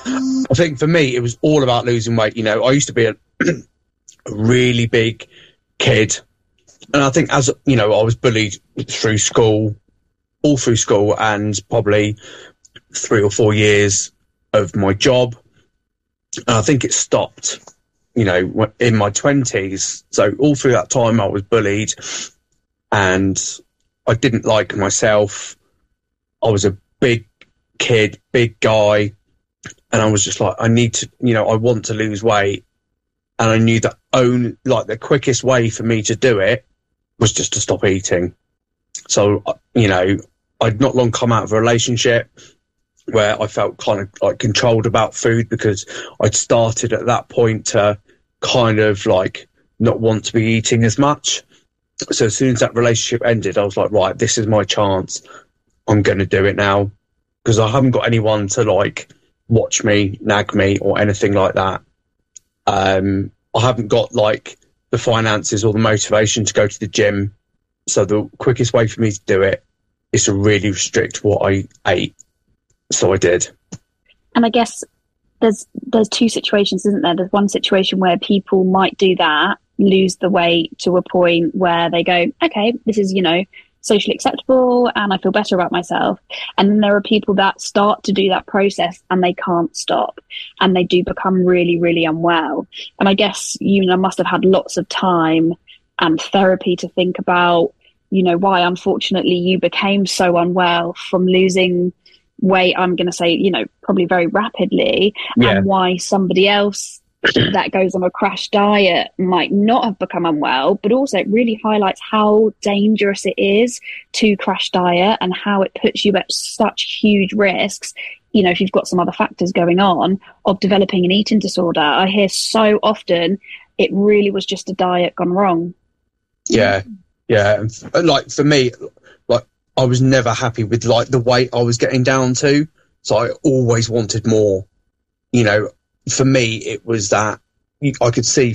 I think for me, it was all about losing weight. You know, I used to be a really big kid. And I think as, you know, I was bullied through school, all through school, and probably 3 or 4 years of my job. And I think it stopped, you know, in my 20s. So all through that time I was bullied and I didn't like myself. I was a big kid, big guy. And I was just like, I need to, you know, I want to lose weight. And I knew that the quickest way for me to do it was just to stop eating. So, you know, I'd not long come out of a relationship where I felt kind of like controlled about food because I'd started at that point to kind of like not want to be eating as much. So as soon as that relationship ended, I was like, right, this is my chance. I'm going to do it now because I haven't got anyone to like watch me, nag me or anything like that. I haven't got like the finances or the motivation to go to the gym. So the quickest way for me to do it is to really restrict what I ate. So I did. And I guess there's 2 situations, isn't there? There's one situation where people might do that, lose the weight to a point where they go, okay, this is, you know, socially acceptable and I feel better about myself. And then there are people that start to do that process and they can't stop and they do become really, really unwell. And I guess you must have had lots of time and therapy to think about, you know, why unfortunately you became so unwell from losing weight, I'm going to say, you know, probably very rapidly, and why somebody else that goes on a crash diet might not have become unwell. But also it really highlights how dangerous it is to crash diet and how it puts you at such huge risks, you know, if you've got some other factors going on, of developing an eating disorder. I hear so often it really was just a diet gone wrong. Yeah. Like for me, like I was never happy with like the weight I was getting down to. So I always wanted more. You know, for me, it was that I could see